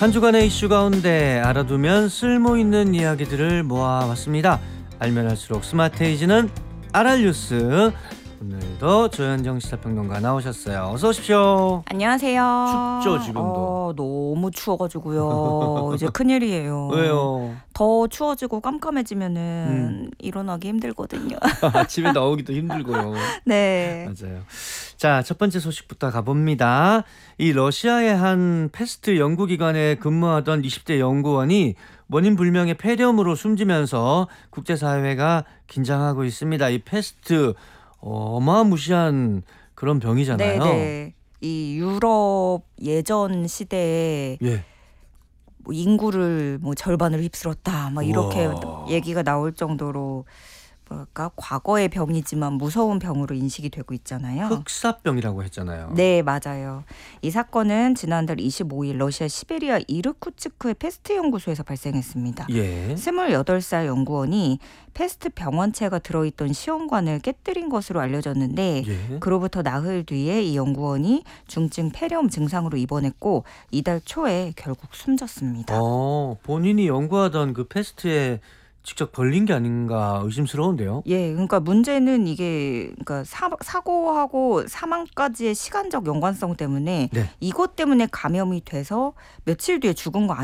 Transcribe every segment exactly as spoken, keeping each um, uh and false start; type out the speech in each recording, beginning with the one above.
한 주간의 이슈 가운데 알아두면 쓸모있는 이야기들을 모아왔습니다. 알면 할수록 스마트해지는 알알뉴스. 오늘도 조현정 시사평론가 나오셨어요. 어서 오십시오. 안녕하세요. 춥죠 지금도? 어, 너무 추워가지고요. 이제 큰일이에요. 왜요? 더 추워지고 깜깜해지면은 음. 일어나기 힘들거든요. 아침에 나오기도 힘들고요. 네. 맞아요. 자, 첫 번째 소식부터 가봅니다. 이 러시아의 한 패스트 연구기관에 근무하던 이십 대 연구원이 원인 불명의 폐렴으로 숨지면서 국제사회가 긴장하고 있습니다. 이 패스트 어마무시한 그런 병이잖아요. 네네. 이 유럽 예전 시대에 예. 뭐 인구를 뭐 절반을 휩쓸었다. 막 이렇게 우와. 얘기가 나올 정도로 뭐랄까 과거의 병이지만 무서운 병으로 인식이 되고 있잖아요. 흑사병이라고 했잖아요. 네, 맞아요. 이 사건은 지난달 이십오 일 러시아 시베리아 이르쿠츠크의 패스트 연구소에서 발생했습니다. 예. 스물여덟 살 연구원이 패스트 병원체가 들어있던 시험관을 깨뜨린 것으로 알려졌는데 예. 그로부터 나흘 뒤에 이 연구원이 중증 폐렴 증상으로 입원했고 이달 초에 결국 숨졌습니다. 어, 본인이 연구하던 그 패스트에 직접 걸린 게 아닌가 의심스러운데요. 예, 그러니까 문제는 이게 그러니까 사, 사고하고 사망까지의 시간적 연관성 때문에 네. 이것 때문에 감염이 돼서 며칠 뒤에 죽은 거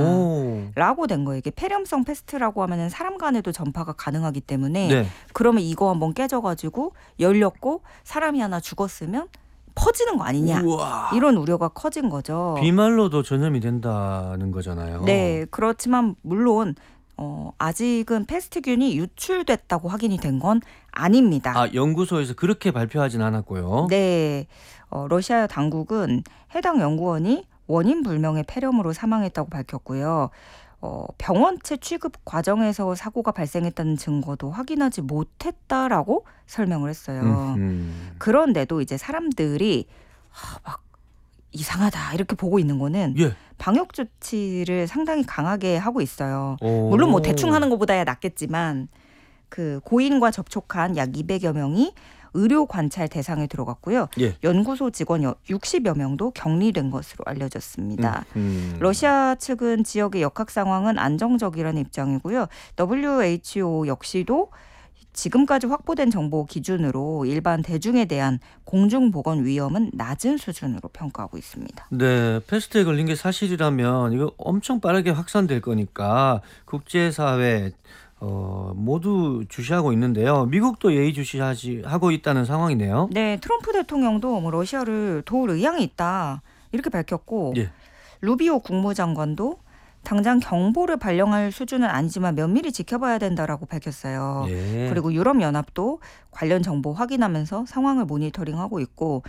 아니냐라고 오. 된 거예요. 이게 폐렴성 패스트라고 하면은 사람 간에도 전파가 가능하기 때문에 네. 그러면 이거 한번 깨져가지고 열렸고 사람이 하나 죽었으면 퍼지는 거 아니냐. 우와. 이런 우려가 커진 거죠. 비말로도 전염이 된다는 거잖아요. 네, 그렇지만 물론 어, 아직은 패스트균이 유출됐다고 확인이 된 건 아닙니다. 아, 연구소에서 그렇게 발표하진 않았고요. 네, 어, 러시아 당국은 해당 연구원이 원인 불명의 폐렴으로 사망했다고 밝혔고요. 어, 병원체 취급 과정에서 사고가 발생했다는 증거도 확인하지 못했다라고 설명을 했어요. 음흠. 그런데도 이제 사람들이 아, 막 이상하다 이렇게 보고 있는 거는 예. 방역 조치를 상당히 강하게 하고 있어요. 오. 물론 뭐 대충 하는 것보다야 낫겠지만 그 고인과 접촉한 약 이백여 명이 의료 관찰 대상에 들어갔고요. 예. 연구소 직원 육십여 명도 격리된 것으로 알려졌습니다. 음. 러시아 측은 지역의 역학 상황은 안정적이라는 입장이고요. 더블유에이치오 역시도 지금까지 확보된 정보 기준으로 일반 대중에 대한 공중보건 위험은 낮은 수준으로 평가하고 있습니다. 네, 패스트에 걸린 게 사실이라면 이거 엄청 빠르게 확산될 거니까 국제사회 어, 모두 주시하고 있는데요. 미국도 예의주시하지 하고 있다는 상황이네요. 네, 트럼프 대통령도 뭐 러시아를 도울 의향이 있다 이렇게 밝혔고 예. 루비오 국무장관도 당장 경보를 발령할 수준은 아니지만 면밀히 지켜봐야 된다라고 밝혔어요. 예. 그리고 유럽연합도 관련 정보 확인하면서 상황을 모니터링하고 있고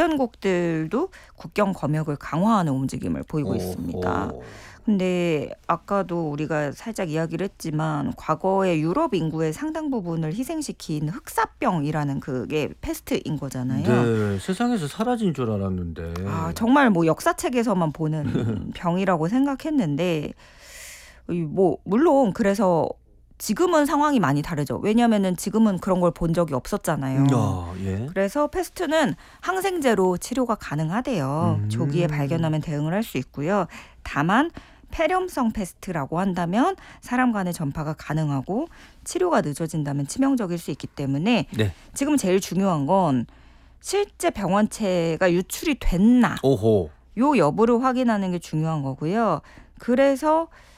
주변국들도 국경 검역을 강화하는 움직임을 보이고 오호. 있습니다. 근데 아까도 우리가 살짝 이야기를 했지만 과거에 유럽 인구의 상당 부분을 희생시킨 흑사병이라는 그게 패스트인 거잖아요. 네, 세상에서 사라진 줄 알았는데. 아, 정말 뭐 역사책에서만 보는 병이라고 생각했는데 뭐 물론 그래서 지금은 상황이 많이 다르죠. 왜냐하면은 지금은 그런 걸 본 적이 없었잖아요. 야, 예. 그래서 패스트는 항생제로 치료가 가능하대요. 음. 조기에 발견하면 대응을 할 수 있고요. 다만 폐렴성 패스트라고 한다면 사람 간의 전파가 가능하고 치료가 늦어진다면 치명적일 수 있기 때문에 네. 지금 제일 중요한 건 실제 병원체가 유출이 됐나 오호. 요 여부를 확인하는 게 중요한 거고요. 그래서